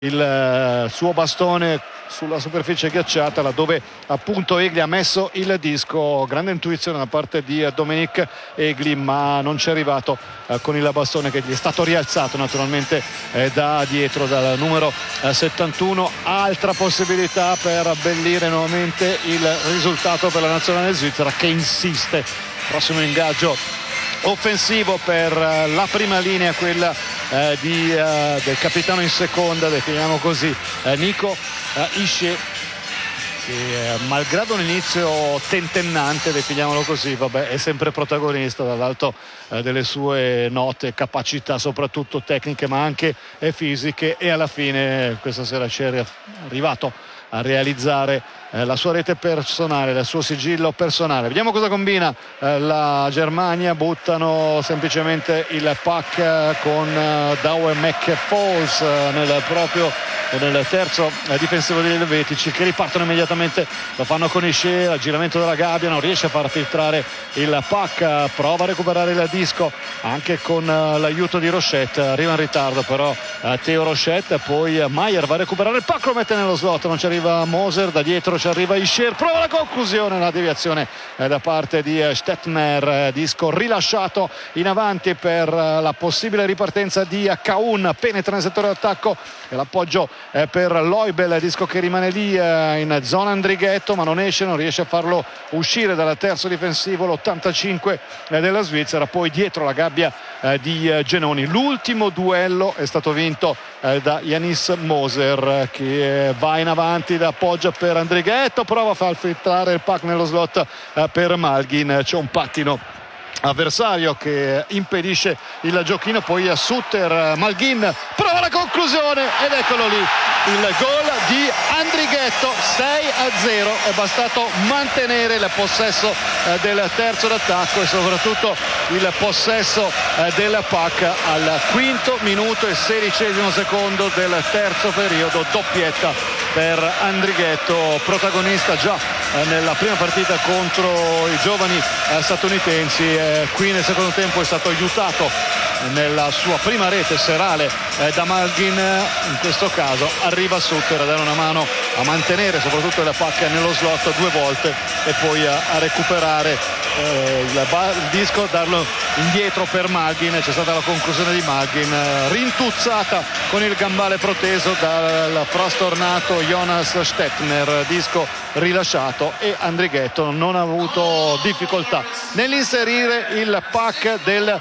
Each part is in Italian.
il suo bastone sulla superficie ghiacciata, laddove appunto Egli ha messo il disco. Grande intuizione da parte di Dominic Egli, ma non ci è arrivato con il bastone, che gli è stato rialzato naturalmente da dietro dal numero 71. Altra possibilità per abbellire nuovamente il risultato per la nazionale svizzera, che insiste. Prossimo ingaggio offensivo per la prima linea, quella del capitano in seconda, definiamo così, Nico Hischier, che malgrado un inizio tentennante, definiamolo così, è sempre protagonista dall'alto delle sue note capacità, soprattutto tecniche ma anche fisiche, e alla fine questa sera ci è arrivato a realizzare la sua rete personale, il suo sigillo personale. Vediamo cosa combina la Germania. Buttano semplicemente il puck con Douwe McFalls nel terzo difensivo degli elvetici, che ripartono immediatamente. Lo fanno con Hischier, aggiramento della gabbia, non riesce a far filtrare il puck, prova a recuperare il disco anche con l'aiuto di Rochette. Arriva in ritardo però Theo Rochette, poi Maier va a recuperare il puck, lo mette nello slot, non ci arriva Moser, da dietro ci arriva Hischier, prova la conclusione, la deviazione da parte di Stettner, disco rilasciato in avanti per la possibile ripartenza di Kaun, penetra nel settore d'attacco e l'appoggio per Leubel, disco che rimane lì in zona Andrighetto, ma non riesce a farlo uscire dal terzo difensivo, l'85 della Svizzera. Poi dietro la gabbia di Genoni. L'ultimo duello è stato vinto da Yanis Moser, che va in avanti, appoggia per Andrighetto, prova a far filtrare il puck nello slot per Malgin. C'è un pattino avversario che impedisce il giochino, poi a Sutter, Malgin prova la conclusione ed eccolo lì il gol di Andrighetto. 6-0, è bastato mantenere il possesso del terzo d'attacco e soprattutto il possesso del puck al quinto minuto e 16esimo secondo del terzo periodo. Doppietta per Andrighetto, protagonista già nella prima partita contro i giovani statunitensi. Qui nel secondo tempo è stato aiutato nella sua prima rete serale da Malgin. In questo caso arriva Sutter a dare una mano a mantenere soprattutto la pacca nello slot due volte e poi a recuperare il disco, darlo indietro per Malgin. C'è stata la conclusione di Malgin, rintuzzata con il gambale proteso dal frastornato Jonas Stettner, disco rilasciato e Andrighetto non ha avuto difficoltà nell'inserire il puck del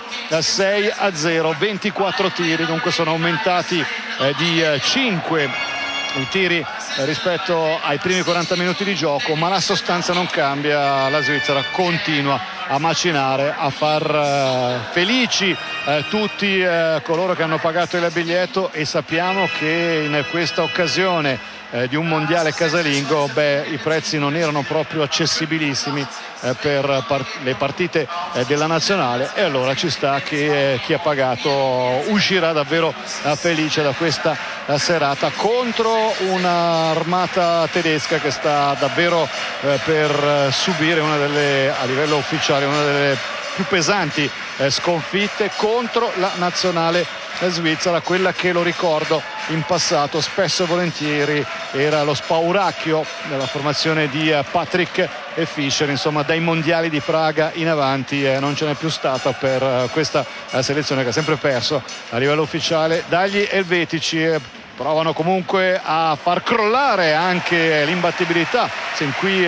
6-0. 24 tiri, dunque sono aumentati di 5 i tiri rispetto ai primi 40 minuti di gioco, ma la sostanza non cambia. La Svizzera continua a macinare, a far felici tutti coloro che hanno pagato il biglietto, e sappiamo che in questa occasione di un mondiale casalingo i prezzi non erano proprio accessibilissimi per le partite della nazionale, e allora ci sta che chi ha pagato uscirà davvero felice da questa serata contro un'armata tedesca che sta davvero per subire a livello ufficiale una delle più pesanti sconfitte contro la nazionale svizzera, quella che, lo ricordo, in passato spesso e volentieri era lo spauracchio della formazione di Patrick e Fischer. Insomma, dai mondiali di Praga in avanti non ce n'è più stata per questa selezione, che ha sempre perso a livello ufficiale dagli elvetici. Provano comunque a far crollare anche l'imbattibilità sin qui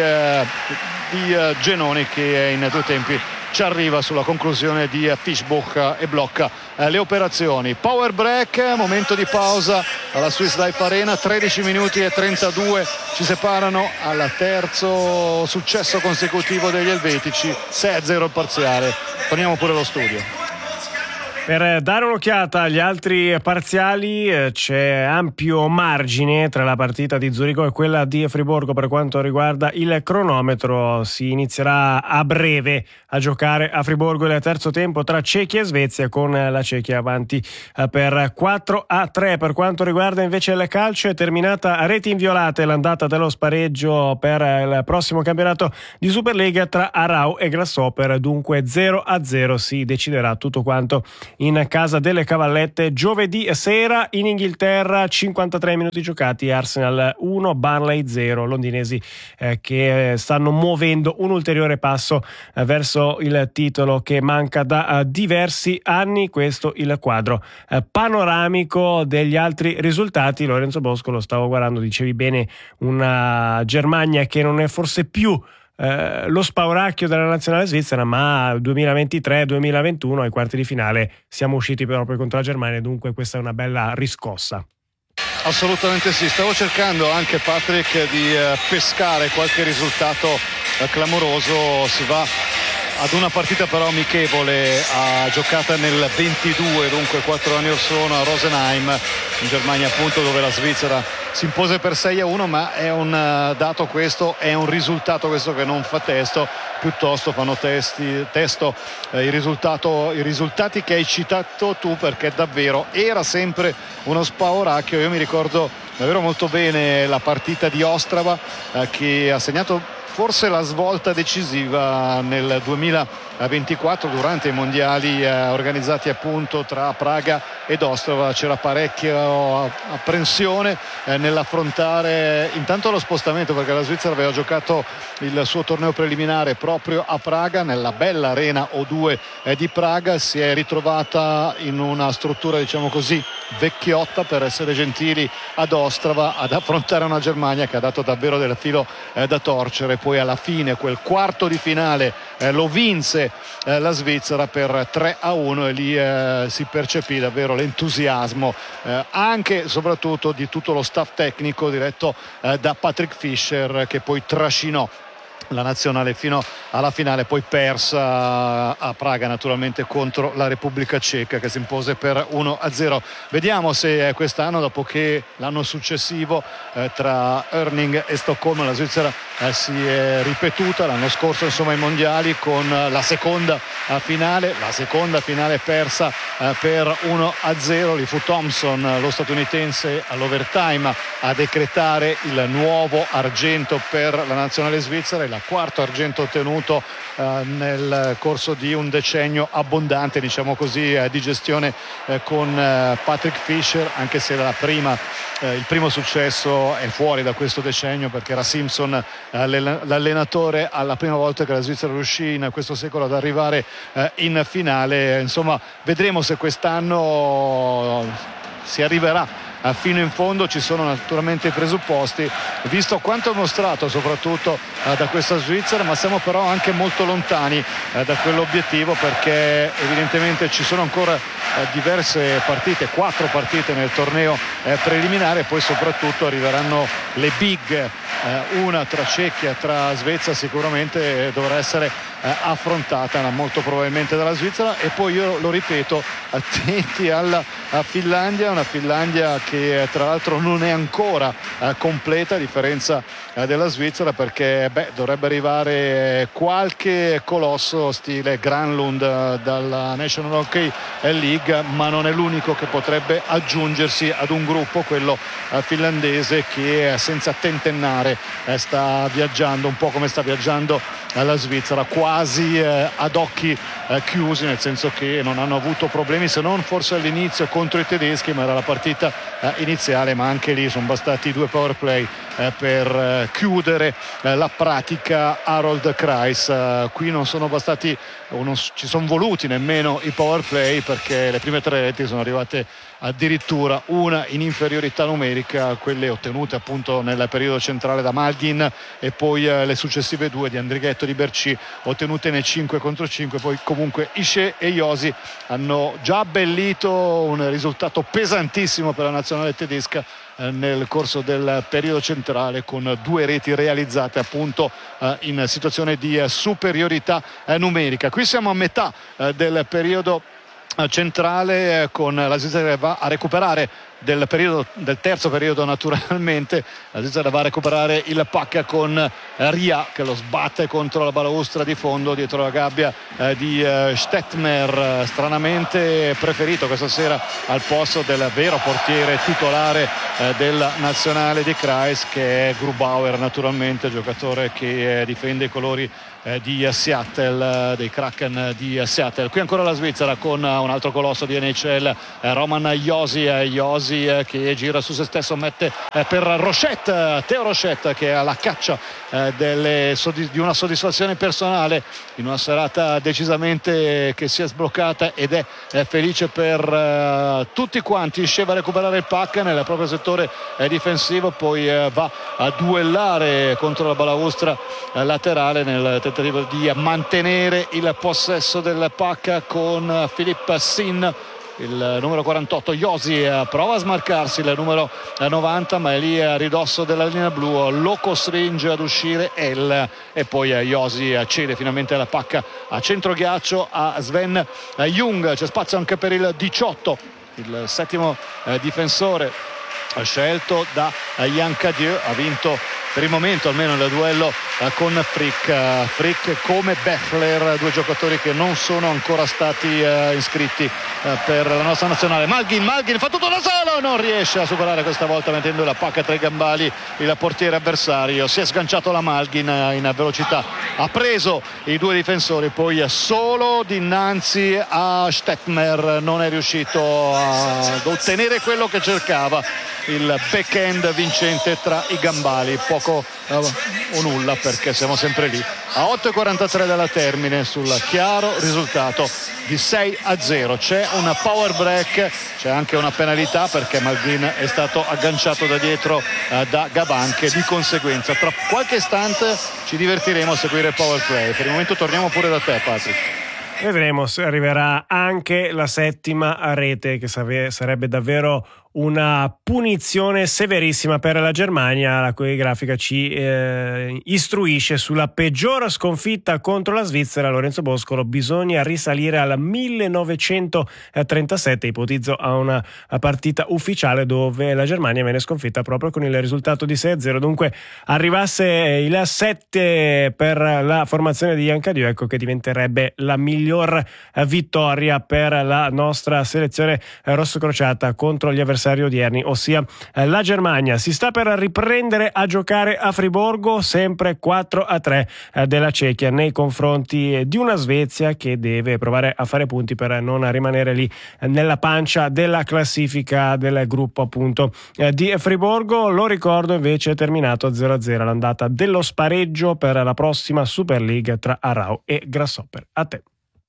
di Genoni, che in due tempi ci arriva sulla conclusione di Fischbuch e blocca le operazioni. Power break, momento di pausa alla Swiss Life Arena, 13 minuti e 32 ci separano al terzo successo consecutivo degli elvetici. 6-0 il parziale. Torniamo pure allo studio. Per dare un'occhiata agli altri parziali, c'è ampio margine tra la partita di Zurigo e quella di Friburgo per quanto riguarda il cronometro. Si inizierà a breve a giocare a Friburgo il terzo tempo tra Cechia e Svezia, con la Cechia avanti per 4-3. Per quanto riguarda invece il calcio, è terminata a reti inviolate l'andata dello spareggio per il prossimo campionato di Superlega tra Aarau e Grasshopper. Dunque 0-0 si deciderà tutto quanto in casa delle Cavallette giovedì sera. In Inghilterra 53 minuti giocati, Arsenal 1 Burnley 0, londinesi che stanno muovendo un ulteriore passo verso il titolo che manca da diversi anni. Questo il quadro panoramico degli altri risultati. Lorenzo Bosco, lo stavo guardando, dicevi bene, una Germania che non è forse più lo spauracchio della nazionale svizzera, ma 2023-2021 ai quarti di finale siamo usciti proprio contro la Germania, dunque questa è una bella riscossa. Assolutamente sì, stavo cercando anche, Patrick, di pescare qualche risultato clamoroso. Si va ad una partita però amichevole, giocata nel 22, dunque 4 anni or sono, a Rosenheim in Germania, appunto, dove la Svizzera si impose per 6-1, ma è un dato questo, è un risultato questo che non fa testo, piuttosto fanno testo i risultati che hai citato tu, perché davvero era sempre uno spauracchio. Io mi ricordo davvero molto bene la partita di Ostrava che ha segnato forse la svolta decisiva nel 2024 durante i mondiali organizzati appunto tra Praga ed Ostrava. C'era parecchia apprensione nell'affrontare intanto lo spostamento, perché la Svizzera aveva giocato il suo torneo preliminare proprio a Praga, nella bella arena O2 di Praga. Si è ritrovata in una struttura, diciamo così, vecchiotta, per essere gentili, ad Ostrava, ad affrontare una Germania che ha dato davvero del filo da torcere. Poi alla fine quel quarto di finale lo vinse la Svizzera per 3-1 e lì si percepì davvero l'entusiasmo anche e soprattutto di tutto lo staff tecnico diretto da Patrick Fischer, che poi trascinò la nazionale fino alla finale, poi persa a Praga naturalmente contro la Repubblica Ceca, che si impose per 1-0. Vediamo se quest'anno, dopo che l'anno successivo tra Erning e Stoccolma la Svizzera si è ripetuta l'anno scorso, insomma, ai mondiali, con la seconda finale persa per 1-0. Lì fu Thompson, lo statunitense, all'overtime a decretare il nuovo argento per la nazionale svizzera, il quarto argento ottenuto nel corso di un decennio abbondante, diciamo così, di gestione con Patrick Fischer, anche se il primo successo è fuori da questo decennio, perché era Simpson l'allenatore alla prima volta che la Svizzera riuscì in questo secolo ad arrivare in finale. Insomma, vedremo se quest'anno si arriverà fino in fondo. Ci sono naturalmente i presupposti, visto quanto è mostrato soprattutto da questa Svizzera, ma siamo però anche molto lontani da quell'obiettivo, perché evidentemente ci sono ancora diverse partite, 4 partite nel torneo preliminare, e poi soprattutto arriveranno le big, una tra Cecchia, tra Svezia, sicuramente dovrà essere affrontata molto probabilmente dalla Svizzera. E poi, io lo ripeto, attenti alla Finlandia, una Finlandia che tra l'altro non è ancora completa, a differenza della Svizzera, perché dovrebbe arrivare qualche colosso stile Granlund dalla National Hockey League, ma non è l'unico che potrebbe aggiungersi ad un gruppo, quello finlandese, che senza tentennare sta viaggiando un po' come sta viaggiando la Svizzera, quasi ad occhi chiusi, nel senso che non hanno avuto problemi, se non forse all'inizio contro i tedeschi, ma era la partita iniziale, ma anche lì sono bastati 2 power play per chiudere la pratica Harold Kreis. Qui non sono bastati, non ci sono voluti nemmeno i power play, perché le prime 3 reti sono arrivate addirittura una in inferiorità numerica, quelle ottenute appunto nel periodo centrale da Malgin, e poi le successive 2 di Andrighetto e di Berci ottenute nei 5 contro 5. Poi comunque Ishe e Josi hanno già abbellito un risultato pesantissimo per la nazionale tedesca nel corso del periodo centrale, con 2 reti realizzate appunto in situazione di superiorità numerica. Qui siamo a metà del periodo centrale, con la Svizzera che va a recuperare del terzo periodo naturalmente. La Svizzera va a recuperare il pacca con Ria che lo sbatte contro la balaustra di fondo dietro la gabbia di Stettmer, stranamente preferito questa sera al posto del vero portiere titolare della nazionale di Kreis, che è Grubauer, naturalmente giocatore che difende i colori di Seattle, dei Kraken di Seattle. Qui ancora la Svizzera con un altro colosso di NHL, Roman Josi che gira su se stesso, mette per Rochette, Theo Rochette, che è alla caccia di una soddisfazione personale in una serata decisamente che si è sbloccata, ed è felice per tutti quanti. Riusciva a recuperare il puck nel proprio settore difensivo, poi va a duellare contro la balaustra laterale nel tentativo di mantenere il possesso del puck con Philippe Sin. Il numero 48 Josi prova a smarcarsi il numero 90, ma è lì a ridosso della linea blu, lo costringe ad uscire e poi Josi cede finalmente la pacca a centro ghiaccio a Sven Jung. C'è spazio anche per il 18, il settimo difensore scelto da Yann Cadieux. Ha vinto per il momento almeno il duello con Frick come Bechler, due giocatori che non sono ancora stati iscritti per la nostra nazionale. Malgin fa tutto da solo, non riesce a superare questa volta mettendo la pacca tra i gambali il portiere avversario. Si è sganciato la Malgin in velocità, ha preso i due difensori, poi solo dinanzi a Stettmer non è riuscito ad ottenere quello che cercava, il backhand vincente tra i gambali. Poco o nulla, perché siamo sempre lì a 8:43 dalla termine sul chiaro risultato di 6-0. C'è un power break, c'è anche una penalità perché Malgin è stato agganciato da dietro da Gabin, che di conseguenza tra qualche istante ci divertiremo a seguire il power play. Per il momento torniamo pure da te, Patrick. Vedremo se arriverà anche la settima rete, che sarebbe davvero una punizione severissima per la Germania, la cui grafica ci istruisce sulla peggior sconfitta contro la Svizzera. Lorenzo Boscolo, bisogna risalire al 1937, ipotizzo a una partita ufficiale dove la Germania viene sconfitta proprio con il risultato di 6-0. Dunque arrivasse il 7 per la formazione di Yann Cadieux, ecco che diventerebbe la miglior vittoria per la nostra selezione rossocrociata contro gli avversari odierni, ossia la Germania. Si sta per riprendere a giocare a Friburgo, sempre 4-3 della Cechia nei confronti di una Svezia che deve provare a fare punti per non rimanere lì nella pancia della classifica del gruppo appunto di Friburgo. Lo ricordo, invece è terminato 0-0 l'andata dello spareggio per la prossima Super League tra Aarau e Grasshopper. A te.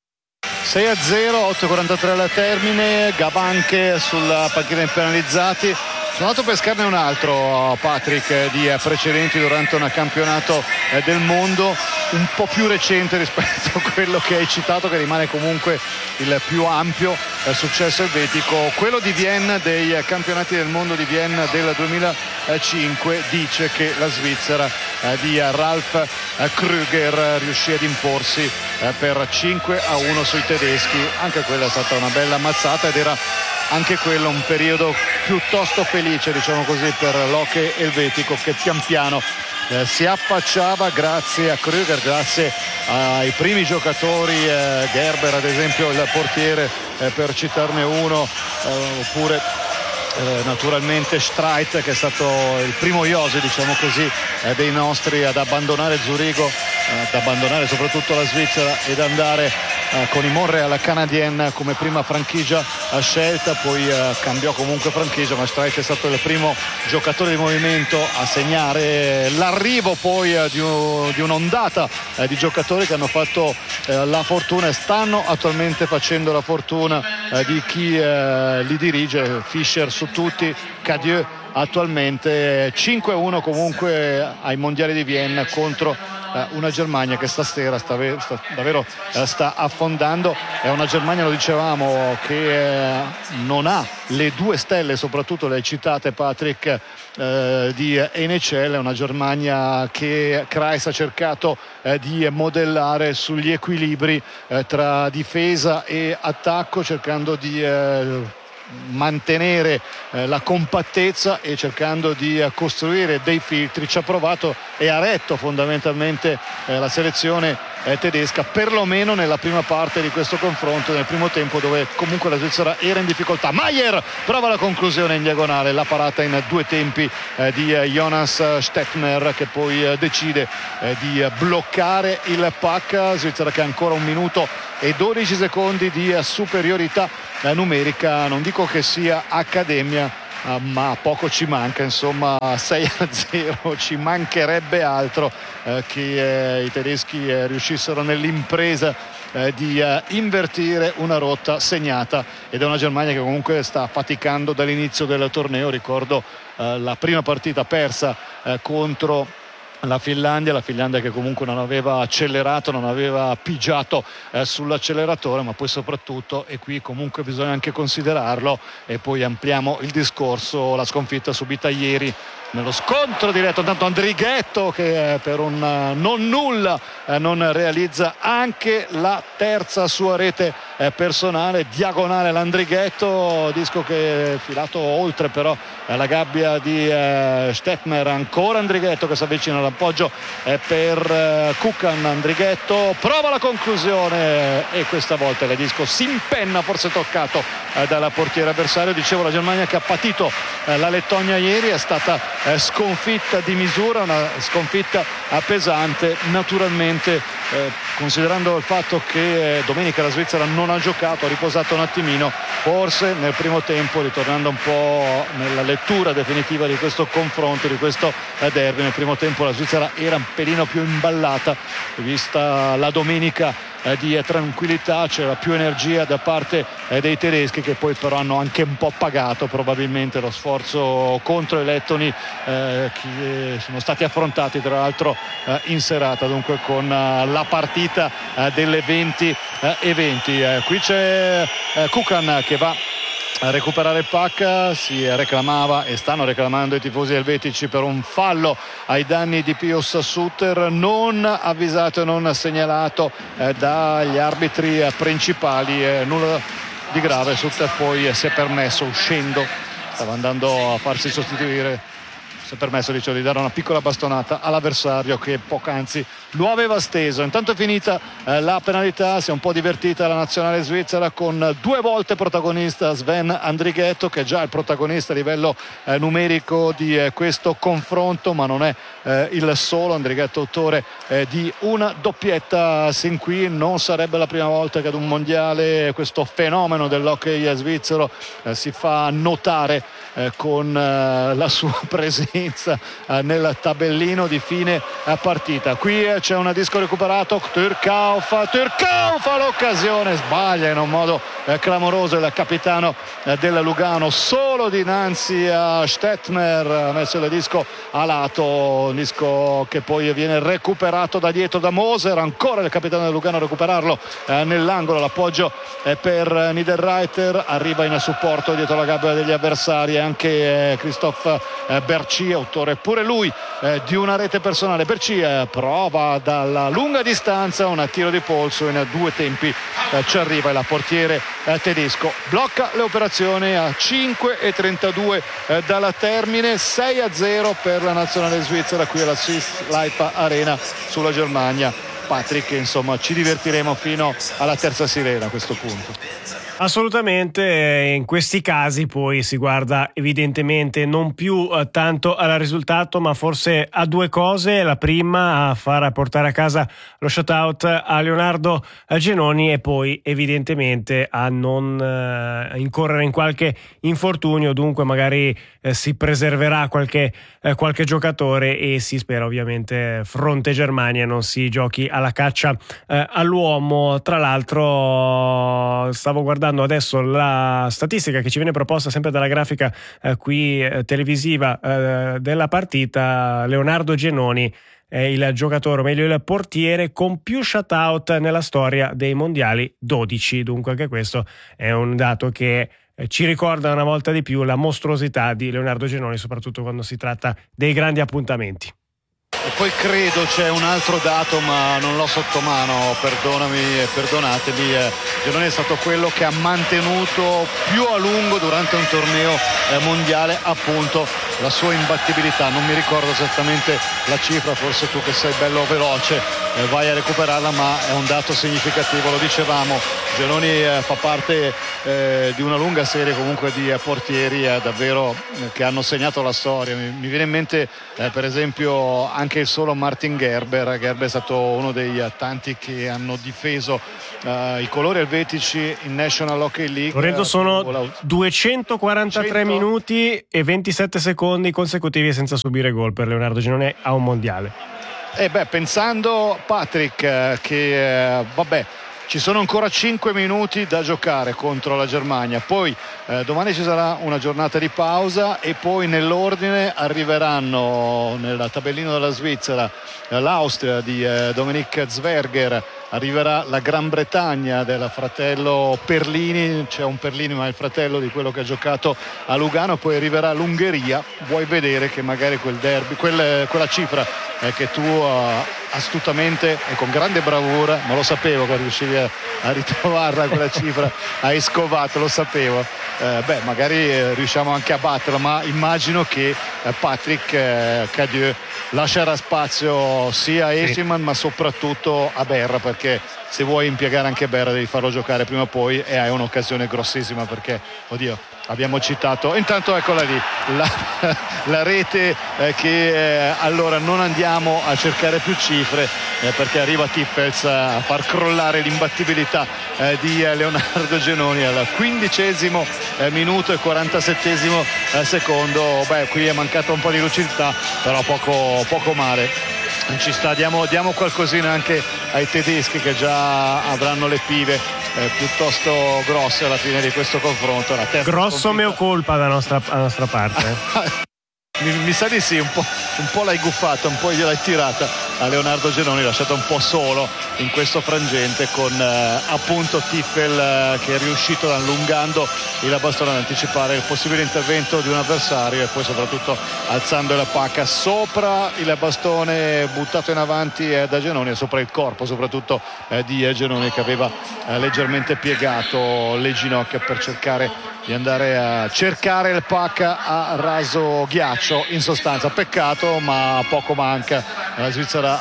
6-0, 8:43 alla termine. Gabanche sulla panchina dei penalizzati. Sono andato a pescarne un altro, Patrick, di precedenti durante un campionato del mondo un po' più recente rispetto a quello che hai citato, che rimane comunque il più ampio successo elvetico. Quello di Vienne, dei campionati del mondo di Vienne del 2005, dice che la Svizzera di Ralf Krüger riuscì ad imporsi per 5-1 sui tedeschi. Anche quella è stata una bella mazzata ed era anche quello un periodo piuttosto felice, diciamo così, per l'hockey elvetico, che pian piano si affacciava grazie a Krüger, grazie ai primi giocatori, Gerber ad esempio, il portiere, per citarne uno, oppure naturalmente Streit, che è stato il primo Josi, diciamo così, dei nostri ad abbandonare Zurigo, ad abbandonare soprattutto la Svizzera ed andare con i Montreal Canadiens come prima franchigia scelta. Poi cambiò comunque franchigia, ma Streit è stato il primo giocatore di movimento a segnare l'arrivo poi di un'ondata di giocatori che hanno fatto la fortuna e stanno attualmente facendo la fortuna di chi li dirige. Fischer su tutti, Cadieux attualmente. 5-1 comunque ai mondiali di Vienna contro una Germania che stasera davvero sta affondando. È una Germania, lo dicevamo, che non ha le due stelle, soprattutto le citate, Patrick, di NHL. È una Germania che Kreis ha cercato di modellare sugli equilibri tra difesa e attacco, cercando di mantenere la compattezza e cercando di costruire dei filtri. Ci ha provato e ha retto fondamentalmente la selezione tedesca, perlomeno nella prima parte di questo confronto, nel primo tempo, dove comunque la Svizzera era in difficoltà. Maier prova la conclusione in diagonale, la parata in due tempi di Jonas Stettmer, che poi decide di bloccare il puck. Svizzera che ha ancora 1 minuto e 12 secondi di superiorità numerica. Non dico che sia accademia, ma poco ci manca, insomma. 6-0, ci mancherebbe altro che i tedeschi riuscissero nell'impresa di invertire una rotta segnata, ed è una Germania che comunque sta faticando dall'inizio del torneo. Ricordo la prima partita persa contro la Finlandia che comunque non aveva accelerato, non aveva pigiato sull'acceleratore, ma poi soprattutto, e qui comunque bisogna anche considerarlo, e poi ampliamo il discorso, la sconfitta subita ieri nello scontro diretto. Intanto Andrighetto che per un non nulla non realizza anche la terza sua rete personale, diagonale l'Andrighetto, disco che è filato oltre però la gabbia di Stettmer. Ancora Andrighetto che si avvicina all'appoggio per Kukan. Andrighetto prova la conclusione e questa volta il disco si impenna, forse toccato dalla portiere avversario. Dicevo, la Germania che ha patito la Lettonia ieri è stata sconfitta di misura, una sconfitta pesante. Naturalmente considerando il fatto che domenica la Svizzera non ha giocato, ha riposato un attimino, forse nel primo tempo, ritornando un po' nella lettura definitiva di questo confronto, di questo derby, nel primo tempo la Svizzera era un pelino più imballata, vista la domenica di tranquillità, c'era più energia da parte dei tedeschi, che poi però hanno anche un po' pagato probabilmente lo sforzo contro i lettoni, che sono stati affrontati tra l'altro in serata, dunque con la partita delle 20:20. Qui c'è Kukan che va a recuperare il puck. Si reclamava e stanno reclamando i tifosi elvetici per un fallo ai danni di Pius Suter, non avvisato e non segnalato dagli arbitri principali. Nulla di grave. Suter poi si è permesso, uscendo, stava andando a farsi sostituire, si è permesso, dicevo, di dare una piccola bastonata all'avversario che poc'anzi lo aveva steso. Intanto è finita la penalità, si è un po' divertita la nazionale svizzera con 2 volte protagonista Sven Andrighetto, che è già il protagonista a livello numerico di questo confronto, ma non è il solo. Andrighetto autore di una doppietta sin qui. Non sarebbe la prima volta che ad un mondiale questo fenomeno dell'hockey svizzero si fa notare con la sua presenza nel tabellino di fine partita. Qui c'è un disco recuperato, Turkauf l'occasione, sbaglia in un modo clamoroso il capitano della Lugano, solo dinanzi a Stettmer, ha messo il disco a lato, un disco che poi viene recuperato da dietro da Moser. Ancora il capitano del Lugano a recuperarlo nell'angolo, l'appoggio per Niederreiter, arriva in supporto dietro la gabbia degli avversari anche Christophe Berchi, autore pure lui di una rete personale. Berchi prova dalla lunga distanza un tiro di polso in 2 tempi, ci arriva e la portiere tedesco blocca le operazioni a 5:32 dalla termine. 6-0 per la nazionale svizzera qui alla Swiss Life Arena sulla Germania. Patrick, insomma, ci divertiremo fino alla terza sirena a questo punto. Assolutamente, in questi casi poi si guarda evidentemente non più tanto al risultato, ma forse a 2 cose. La prima, a far portare a casa lo shutout a Leonardo Genoni, e poi evidentemente a non incorrere in qualche infortunio. Dunque magari si preserverà qualche giocatore e si spera ovviamente fronte Germania non si giochi alla caccia all'uomo. Tra l'altro stavo guardando adesso la statistica che ci viene proposta sempre dalla grafica qui televisiva della partita. Leonardo Genoni è il giocatore, o meglio il portiere, con più shutout nella storia dei mondiali, 12. Dunque anche questo è un dato che ci ricorda una volta di più la mostruosità di Leonardo Genoni, soprattutto quando si tratta dei grandi appuntamenti. E poi credo c'è un altro dato, ma non l'ho sotto mano, perdonami e perdonatemi, Giannoni è stato quello che ha mantenuto più a lungo durante un torneo mondiale appunto la sua imbattibilità. Non mi ricordo esattamente la cifra, forse tu che sei bello veloce vai a recuperarla, ma è un dato significativo. Lo dicevamo, Giannoni fa parte di una lunga serie comunque di portieri davvero che hanno segnato la storia. Mi viene in mente per esempio anche il solo Martin Gerber. Gerber è stato uno dei tanti che hanno difeso i colori elvetici in National Hockey League. Lorenzo, sono 243 minuti e 27 secondi consecutivi senza subire gol per Leonardo Giannoni a un mondiale. Pensando Patrick che vabbè, ci sono ancora 5 minuti da giocare contro la Germania, poi domani ci sarà una giornata di pausa e poi nell'ordine arriveranno nel tabellino della Svizzera l'Austria di Dominik Zwerger, arriverà la Gran Bretagna del fratello Perlini, c'è un Perlini ma è il fratello di quello che ha giocato a Lugano, poi arriverà l'Ungheria. Vuoi vedere che magari quel derby, quella cifra che tu astutamente e con grande bravura, ma lo sapevo che riuscivi a ritrovarla quella cifra, hai scovato, lo sapevo, magari riusciamo anche a batterla, ma immagino che Patrick Cadieux lascerà spazio sia a Eschiman ma soprattutto a Berra, perché se vuoi impiegare anche Berra devi farlo giocare prima o poi, e hai un'occasione grossissima perché, oddio, abbiamo citato, intanto eccola lì la rete che allora non andiamo a cercare più cifre perché arriva Tiffels a far crollare l'imbattibilità di Leonardo Giannoni al 15° minuto e 47° secondo. Qui è mancata un po' di lucidità, però poco male. Ci sta, diamo qualcosina anche ai tedeschi che già avranno le pive piuttosto grosse alla fine di questo confronto. Grosso meo colpa da nostra parte. Mi sa di sì, un po' l'hai guffata, un po' gliel'hai tirata a Leonardo Giannoni, lasciato un po' solo in questo frangente con appunto Tiffel che è riuscito allungando il bastone ad anticipare il possibile intervento di un avversario e poi soprattutto alzando la pacca sopra il bastone buttato in avanti da Giannoni e sopra il corpo soprattutto di Giannoni, che aveva leggermente piegato le ginocchia per cercare di andare a cercare il puck a raso ghiaccio. In sostanza peccato, ma poco manca. La Svizzera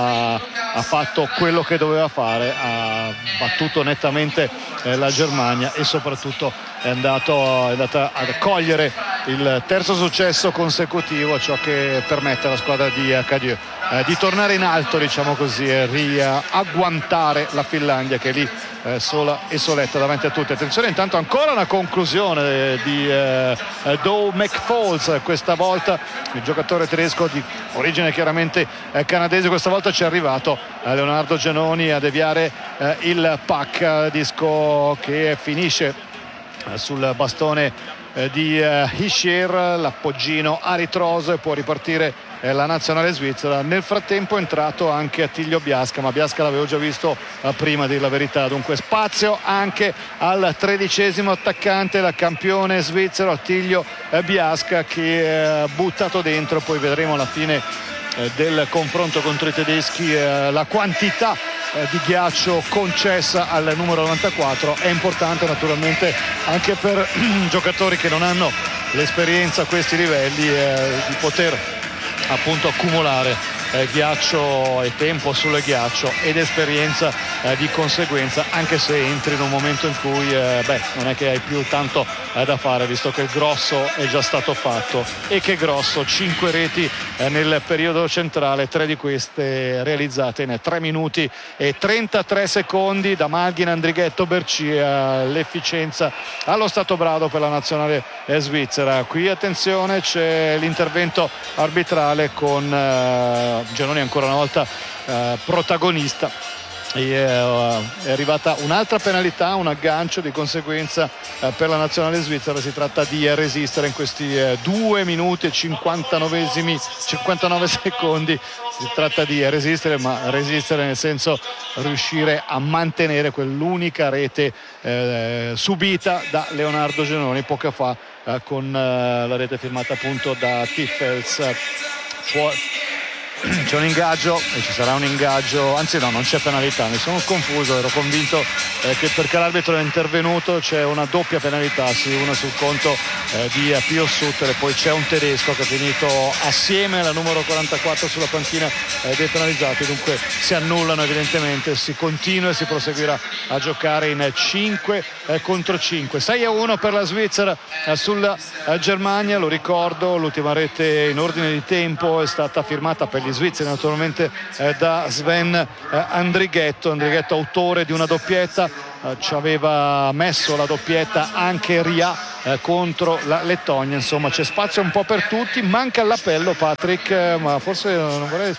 ha fatto quello che doveva fare, ha battuto nettamente la Germania e soprattutto è andata a cogliere il terzo successo consecutivo, ciò che permette alla squadra di Cadieux di tornare in alto, diciamo così, e riagguantare la Finlandia che è lì sola e soletta davanti a tutti. Attenzione, intanto ancora una conclusione di Dow McFalls, questa volta il giocatore tedesco di origine chiaramente canadese, questa volta ci è arrivato Leonardo Giannoni a deviare il puck, disco che finisce sul bastone di Hischier, l'appoggino a ritroso e può ripartire la nazionale svizzera. Nel frattempo è entrato anche Attilio Biasca, ma Biasca l'avevo già visto prima, a dire la verità. Dunque spazio anche al 13° attaccante, la campione svizzero Attilio Biasca, che è buttato dentro. Poi vedremo alla fine del confronto contro i tedeschi la quantità di ghiaccio concessa al numero 94 è importante naturalmente anche per giocatori che non hanno l'esperienza a questi livelli di poter appunto accumulare ghiaccio e tempo sul ghiaccio ed esperienza di conseguenza, anche se entri in un momento in cui non è che hai più tanto da fare, visto che il grosso è già stato fatto. E che grosso, 5 reti nel periodo centrale, 3 di queste realizzate in 3 minuti e 33 secondi da Malghin, Andrighetto, Bercia. L'efficienza allo stato brado per la nazionale svizzera. Qui attenzione, c'è l'intervento arbitrale con Giannoni ancora una volta protagonista. È arrivata un'altra penalità, un aggancio di conseguenza per la nazionale svizzera. Si tratta di resistere in questi 2 minuti e 59 secondi. Si tratta di resistere, ma resistere nel senso riuscire a mantenere quell'unica rete subita da Leonardo Giannoni poco fa con la rete firmata appunto da Tiffels. c'è un ingaggio e ci sarà un ingaggio, anzi no, non c'è penalità, mi sono confuso, ero convinto che perché l'arbitro è intervenuto c'è una doppia penalità, sì, una sul conto di Pio Sutter, e poi c'è un tedesco che è finito assieme alla numero 44 sulla panchina dei penalizzati, dunque si annullano evidentemente, si continua e si proseguirà a giocare in 5 contro 5. 6-1 per la Svizzera sulla Germania, lo ricordo, l'ultima rete in ordine di tempo è stata firmata per gli svizzeri naturalmente da Sven Andrighetto, autore di una doppietta, ci aveva messo la doppietta anche Ria contro la Lettonia, insomma c'è spazio un po' per tutti, manca l'appello Patrick, ma forse non vorrei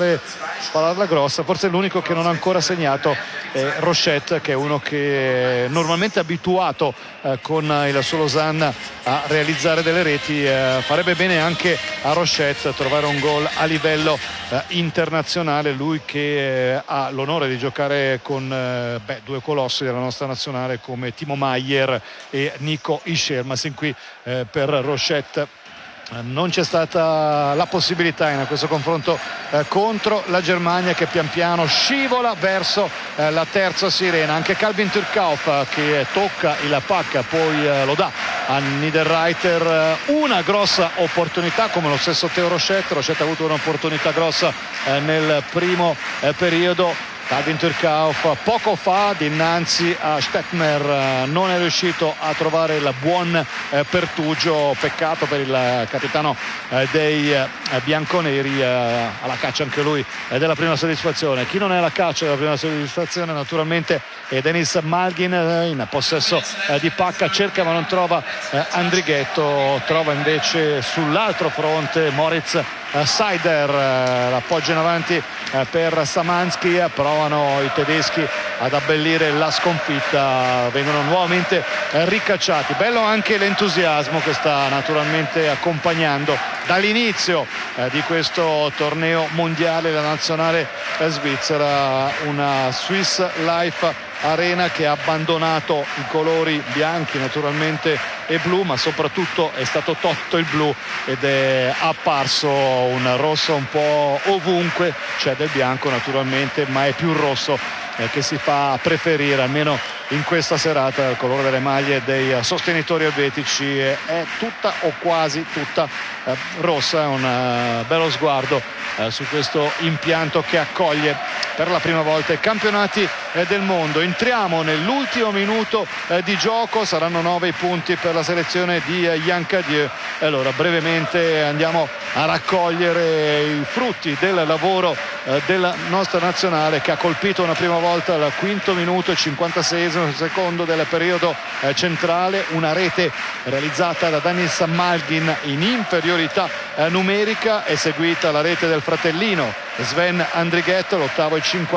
spararla grossa, forse l'unico che non ha ancora segnato è Rochette, che è uno che normalmente è abituato con il suo Lausanne a realizzare delle reti, farebbe bene anche a Rochette trovare un gol a livello internazionale, lui che ha l'onore di giocare con due colossi della nostra nazionale come Timo Maier e Nico Ischer, ma sin qui per Rochette non c'è stata la possibilità in questo confronto contro la Germania, che pian piano scivola verso la terza sirena. Anche Calvin Turkauf che tocca il puck, poi lo dà a Niederreiter, una grossa opportunità come lo stesso Theo Rochette ha avuto un'opportunità grossa nel primo periodo. Calvin Turkauf poco fa dinanzi a Stettmer non è riuscito a trovare il buon pertugio, peccato per il capitano dei bianconeri, alla caccia anche lui della prima soddisfazione. Chi non è alla caccia della prima soddisfazione naturalmente è Denis Malgin, in possesso di pacca, cerca ma non trova Andrighetto, trova invece sull'altro fronte Moritz Seider, l'appoggio in avanti per Samansky, provano i tedeschi ad abbellire la sconfitta, vengono nuovamente ricacciati. Bello anche l'entusiasmo che sta naturalmente accompagnando dall'inizio di questo torneo mondiale la nazionale svizzera, una Swiss Life Arena che ha abbandonato i colori bianchi naturalmente e blu, ma soprattutto è stato tolto il blu ed è apparso un rosso un po' ovunque, c'è del bianco naturalmente, ma è più il rosso che si fa preferire, almeno in questa serata. Il colore delle maglie dei sostenitori elvetici è tutta o quasi tutta rossa, è un bello sguardo su questo impianto che accoglie per la prima volta i campionati del mondo. Entriamo nell'ultimo minuto di gioco, saranno 9 i punti per la selezione di Yann Cadieux. Allora brevemente andiamo a raccogliere i frutti del lavoro della nostra nazionale, che ha colpito una prima volta al quinto minuto e 56esimo secondo del periodo centrale, una rete realizzata da Denis Malgin in inferiorità numerica, è seguita la rete del fratellino Sven Andrighetto, l'ottavo e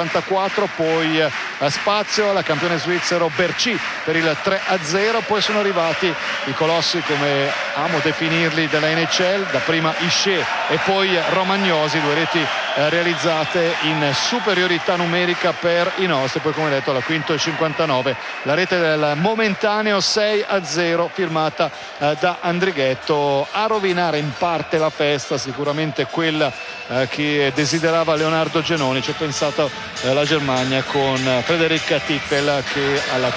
54, poi spazio alla campione svizzero Bercy per il 3-0, poi sono arrivati i colossi, come amo definirli, della NHL, da prima Ischer e poi Romagnosi, due reti realizzate in superiorità numerica per i nostri, poi come detto alla quinto e 59 la rete del momentaneo 6-0 firmata da Andrighetto, a rovinare in parte la festa sicuramente quella che desiderava Leonardo Genoni. Ci ha pensato la Germania con Frederik Tippel, che alla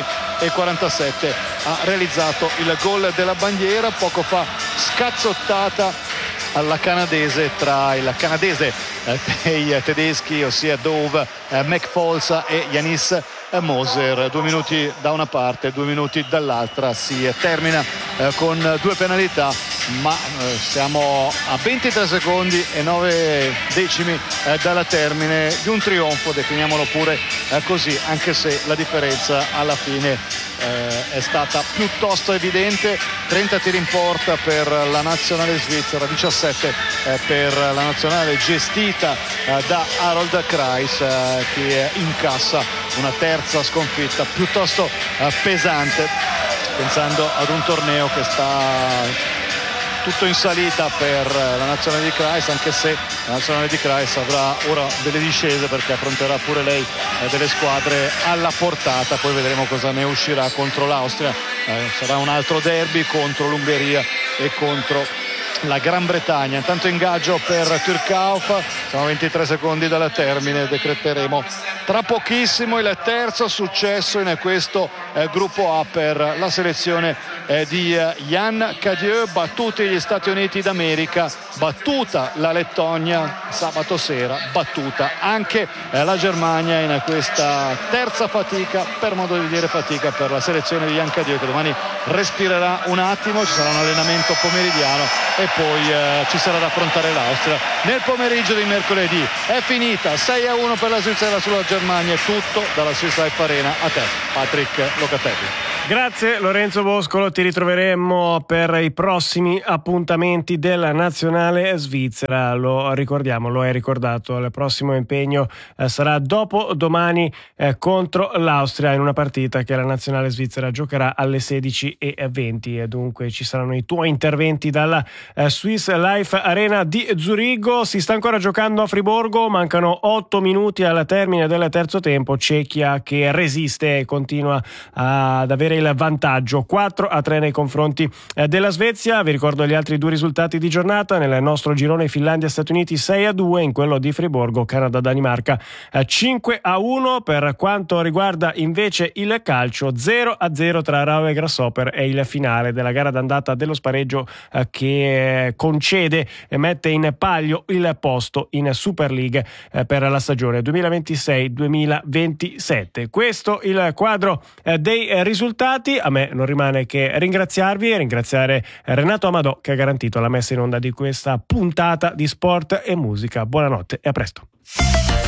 15:47 ha realizzato il gol della bandiera. Poco fa scazzottata alla canadese tra il canadese dei tedeschi, ossia Dove McFalls e Yanis Moser. 2 minuti da una parte, 2 minuti dall'altra, si termina con 2 penalità, ma siamo a 23 secondi e 9 decimi dalla termine di un trionfo, definiamolo pure così, anche se la differenza alla fine è stata piuttosto evidente. 30 tiri in porta per la nazionale svizzera, 17 per la nazionale gestita da Harold Kreis, che incassa una terza sconfitta piuttosto pesante, pensando ad un torneo che sta tutto in salita per la nazionale di Kreis, anche se la nazionale di Kreis avrà ora delle discese perché affronterà pure lei delle squadre alla portata. Poi vedremo cosa ne uscirà contro l'Austria, sarà un altro derby contro l'Ungheria e contro la Gran Bretagna. Intanto ingaggio per Türkauff, siamo a 23 secondi dal termine, decreteremo tra pochissimo il terzo successo in questo gruppo A per la selezione di Yann Cadieux. Battuti gli Stati Uniti d'America, battuta la Lettonia sabato sera, battuta anche la Germania in questa terza fatica, per modo di dire fatica, per la selezione di Yann Cadieux, che domani respirerà un attimo, ci sarà un allenamento pomeridiano e poi ci sarà da affrontare l'Austria nel pomeriggio di mercoledì. È finita 6-1 per la Svizzera sulla Germania, è tutto dalla Swiss Life Arena. A te Patrick Locatelli. Grazie Lorenzo Boscolo, ti ritroveremo per i prossimi appuntamenti della nazionale svizzera. Lo ricordiamo, lo hai ricordato, il prossimo impegno sarà dopo domani contro l'Austria, in una partita che la nazionale svizzera giocherà alle 16:20 e dunque ci saranno i tuoi interventi dalla Swiss Life Arena di Zurigo. Si sta ancora giocando a Friburgo, mancano 8 minuti al termine del terzo tempo. Cechia che resiste e continua ad avere il vantaggio 4-3 nei confronti della Svezia. Vi ricordo gli altri due risultati di giornata: nel nostro girone Finlandia-Stati Uniti 6-2, in quello di Friburgo Canada-Danimarca 5-1. Per quanto riguarda invece il calcio, 0-0 tra Raue e Grasshopper è il finale della gara d'andata dello spareggio che concede e mette in palio il posto in Super League per la stagione 2026-2027. Questo il quadro dei risultati. A me non rimane che ringraziarvi e ringraziare Renato Amadò, che ha garantito la messa in onda di questa puntata di Sport e Musica. Buonanotte e a presto.